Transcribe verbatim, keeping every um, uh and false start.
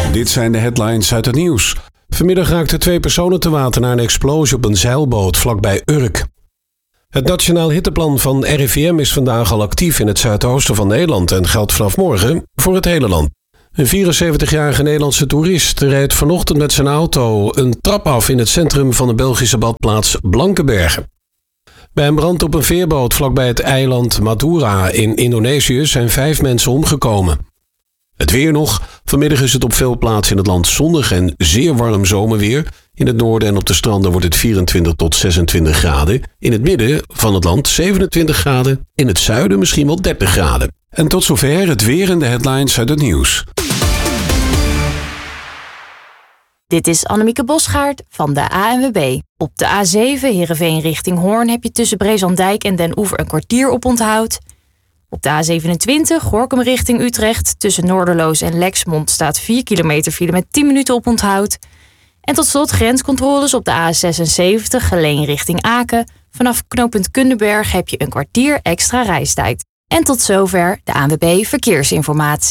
Dit zijn de headlines uit het nieuws. Vanmiddag raakten twee personen te water na een explosie op een zeilboot vlakbij Urk. Het Nationaal Hitteplan van R I V M is vandaag al actief in het zuidoosten van Nederland en geldt vanaf morgen voor het hele land. Een vierenzeventigjarige Nederlandse toerist reed vanochtend met zijn auto een trap af in het centrum van de Belgische badplaats Blankenbergen. Bij een brand op een veerboot vlakbij het eiland Madura in Indonesië zijn vijf mensen omgekomen. Het weer nog. Vanmiddag is het op veel plaatsen in het land zonnig en zeer warm zomerweer. In het noorden en op de stranden wordt het vierentwintig tot zesentwintig graden. In het midden van het land zevenentwintig graden. In het zuiden misschien wel dertig graden. En tot zover het weer en de headlines uit het nieuws. Dit is Annemieke Bosgaard van de A N W B. Op de A zeven Heerenveen richting Hoorn heb je tussen Brezandijk en Den Oever een kwartier op onthoud. Op de A zevenentwintig Gorinchem richting Utrecht tussen Noorderloos en Lexmond staat vier kilometer file met tien minuten op onthoud. En tot slot grenscontroles op de A zesenzeventig Geleen richting Aken. Vanaf knooppunt Kundenberg heb je een kwartier extra reistijd. En tot zover de A N W B Verkeersinformatie.